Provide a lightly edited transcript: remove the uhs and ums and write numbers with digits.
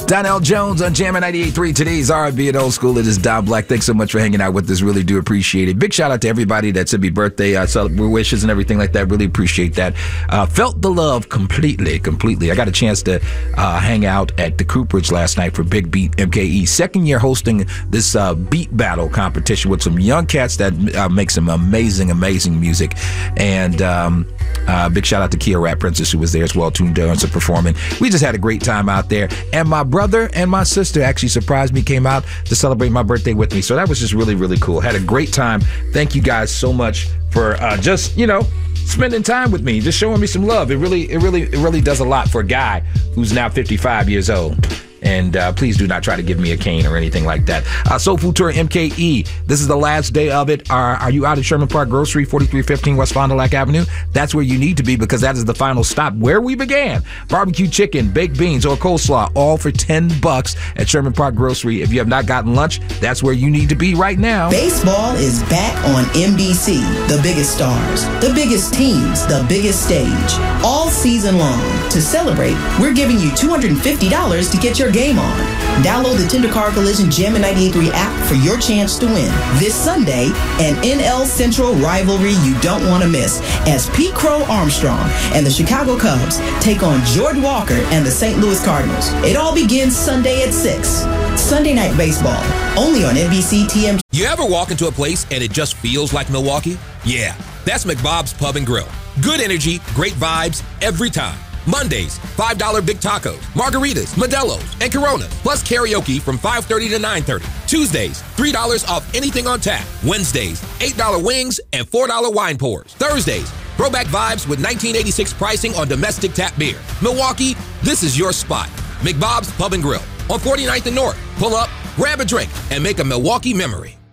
Donnell Jones on Jammin' 98.3. Today's R&B and Old School. It is Don Black. Thanks so much for hanging out with us. Really do appreciate it. Big shout out to everybody that sent me birthday wishes and everything like that. Really appreciate that. Felt the love completely. I got a chance to hang out at the Cooperage last night for Big Beat MKE. Second year hosting this beat battle competition with some young cats that make some amazing music. And big shout out to Kia Rap Princess, who was there as well, tuned down to performing. We just had a great time out there. And my brother and my sister actually surprised me, came out to celebrate my birthday with me. So that was just really cool. Had a great time. Thank you guys so much for just, spending time with me, just showing me some love. It really does a lot for a guy who's now 55 years old. And please do not try to give me a cane or anything like that. Soul Food Tour MKE. This is the last day of it. Are you out at Sherman Park Grocery, 4315 West Fond du Lac Avenue? That's where you need to be, because that is the final stop where we began. Barbecue chicken, baked beans, or coleslaw, all for $10 at Sherman Park Grocery. If you have not gotten lunch, that's where you need to be right now. Baseball is back on NBC. The biggest stars, the biggest teams, the biggest stage. All season long. To celebrate, we're giving you $250 to get your game on. Download the Tender Car Collision Jammin' 98.3 app for your chance to win. This Sunday, an NL Central rivalry you don't want to miss, as Pete Crow Armstrong and the Chicago Cubs take on Jordan Walker and the St. Louis Cardinals. It all begins Sunday at 6. Sunday Night Baseball, only on NBC TM. You ever walk into a place and it just feels like Milwaukee? Yeah, that's McBob's Pub and Grill. Good energy, great vibes, every time. Mondays, $5 big tacos, margaritas, Modelo's, and Coronas, plus karaoke from 5:30 to 9:30. Tuesdays, $3 off anything on tap. Wednesdays, $8 wings and $4 wine pours. Thursdays, throwback vibes with 1986 pricing on domestic tap beer. Milwaukee, this is your spot. McBob's Pub and Grill on 49th and North. Pull up, grab a drink, and make a Milwaukee memory.